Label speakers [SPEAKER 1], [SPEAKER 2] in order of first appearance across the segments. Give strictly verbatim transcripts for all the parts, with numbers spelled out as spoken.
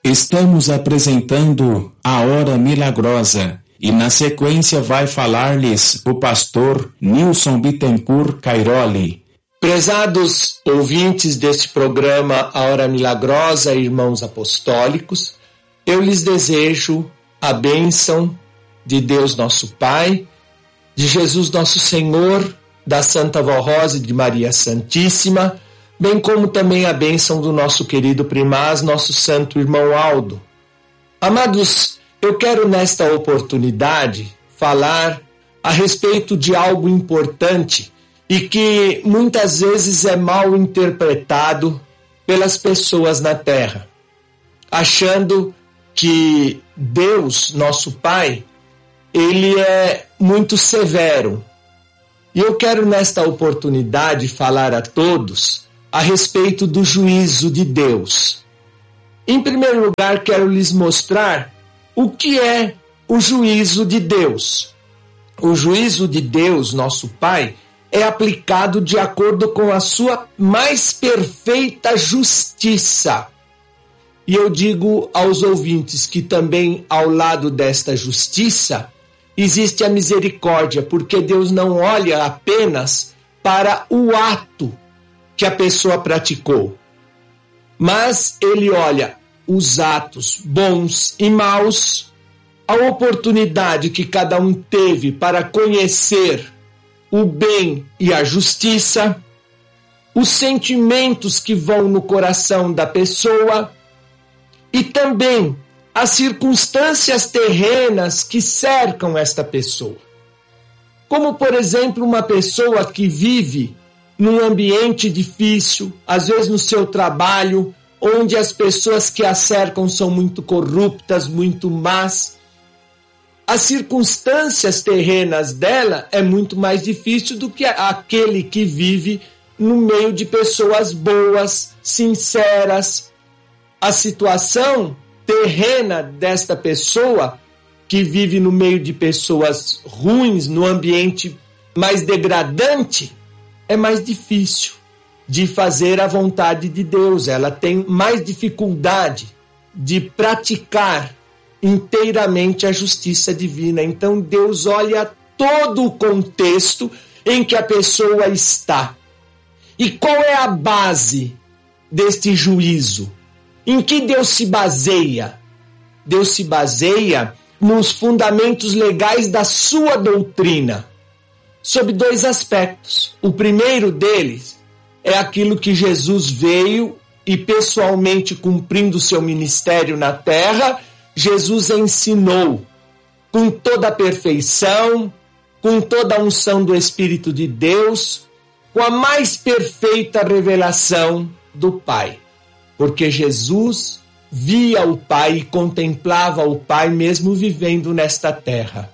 [SPEAKER 1] Estamos apresentando a Hora Milagrosa e na sequência vai falar-lhes o pastor Nilson Bittencourt Cairoli.
[SPEAKER 2] Prezados ouvintes deste programa A Hora Milagrosa, irmãos apostólicos, eu lhes desejo a bênção de Deus nosso Pai, de Jesus nosso Senhor, da Santa Vó Rosa e de Maria Santíssima, bem como também a bênção do nosso querido primaz, nosso santo irmão Aldo. Amados, eu quero nesta oportunidade falar a respeito de algo importante e que muitas vezes é mal interpretado pelas pessoas na Terra, achando que Deus, nosso Pai, ele é muito severo. E eu quero nesta oportunidade falar a todos a respeito do juízo de Deus. Em primeiro lugar, quero lhes mostrar o que é o juízo de Deus. O juízo de Deus, nosso Pai, é aplicado de acordo com a sua mais perfeita justiça. E eu digo aos ouvintes que também ao lado desta justiça existe a misericórdia, porque Deus não olha apenas para o ato que a pessoa praticou, mas ele olha os atos bons e maus, a oportunidade que cada um teve para conhecer o bem e a justiça, os sentimentos que vão no coração da pessoa e também as circunstâncias terrenas que cercam esta pessoa. Como, por exemplo, uma pessoa que vive num ambiente difícil, às vezes no seu trabalho, onde as pessoas que a cercam são muito corruptas, muito más. As circunstâncias terrenas dela é muito mais difícil do que aquele que vive no meio de pessoas boas, sinceras. A situação terrena desta pessoa que vive no meio de pessoas ruins, no ambiente mais degradante, é mais difícil de fazer a vontade de Deus. Ela tem mais dificuldade de praticar inteiramente a justiça divina. Então Deus olha todo o contexto em que a pessoa está. E qual é a base deste juízo? Em que Deus se baseia? Deus se baseia nos fundamentos legais da sua doutrina, sob dois aspectos. O primeiro deles é aquilo que Jesus veio e pessoalmente cumprindo seu ministério na terra, Jesus ensinou com toda a perfeição, com toda a unção do Espírito de Deus, com a mais perfeita revelação do Pai. Porque Jesus via o Pai e contemplava o Pai mesmo vivendo nesta terra.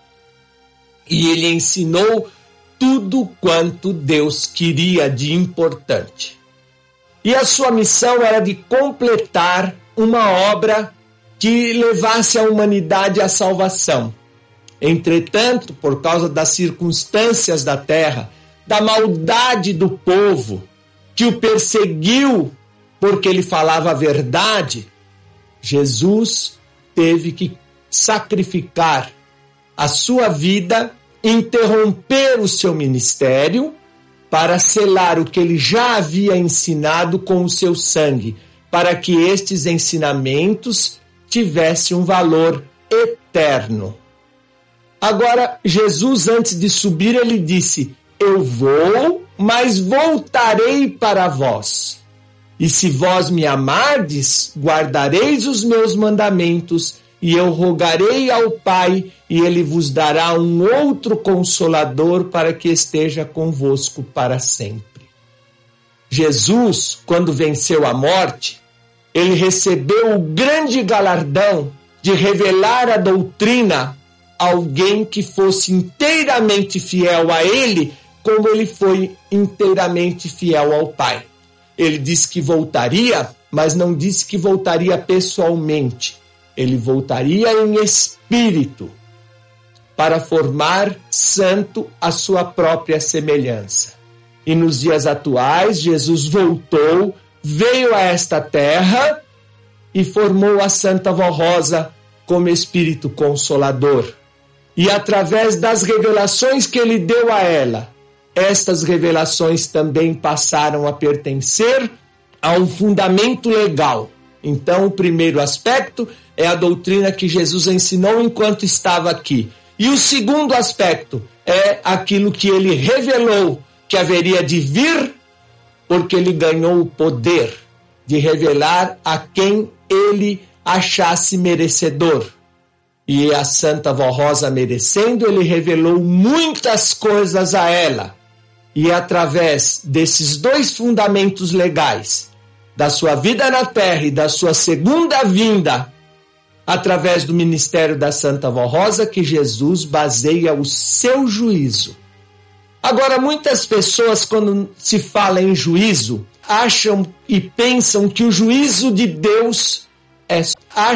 [SPEAKER 2] E ele ensinou tudo quanto Deus queria de importante. E a sua missão era de completar uma obra que levasse a humanidade à salvação. Entretanto, por causa das circunstâncias da terra, da maldade do povo, que o perseguiu porque ele falava a verdade, Jesus teve que sacrificar a sua vida, interromper o seu ministério para selar o que ele já havia ensinado com o seu sangue, para que estes ensinamentos tivessem um valor eterno. Agora, Jesus, antes de subir, ele disse: eu vou, mas voltarei para vós. E se vós me amardes, guardareis os meus mandamentos, e eu rogarei ao Pai, e ele vos dará um outro Consolador para que esteja convosco para sempre. Jesus, quando venceu a morte, ele recebeu o grande galardão de revelar a doutrina a alguém que fosse inteiramente fiel a ele, como ele foi inteiramente fiel ao Pai. Ele disse que voltaria, mas não disse que voltaria pessoalmente. Ele voltaria em espírito para formar santo a sua própria semelhança. E nos dias atuais, Jesus voltou, veio a esta terra e formou a Santa Vó Rosa como Espírito Consolador. E através das revelações que ele deu a ela, estas revelações também passaram a pertencer a um fundamento legal. Então, o primeiro aspecto é a doutrina que Jesus ensinou enquanto estava aqui. E o segundo aspecto é aquilo que ele revelou que haveria de vir, porque ele ganhou o poder de revelar a quem ele achasse merecedor. E a Santa Vó Rosa merecendo, ele revelou muitas coisas a ela. E através desses dois fundamentos legais, da sua vida na terra e da sua segunda vinda, através do ministério da Santa Vó Rosa, que Jesus baseia o seu juízo. Agora, muitas pessoas, quando se fala em juízo, acham e pensam que o juízo de Deus é,